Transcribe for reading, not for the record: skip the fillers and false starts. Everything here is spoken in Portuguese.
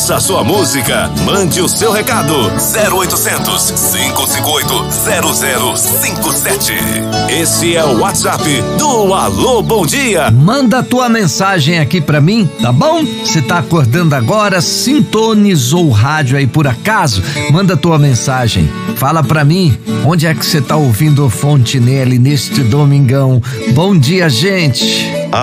Peça sua música, mande o seu recado. 0800 558 0057. Esse é o WhatsApp do Alô Bom Dia. Manda a tua mensagem aqui pra mim, tá bom? Você tá acordando agora, sintonizou o rádio aí por acaso? Manda a tua mensagem. Fala pra mim, onde é que você tá ouvindo o Fontenelle neste domingão? Bom dia, gente.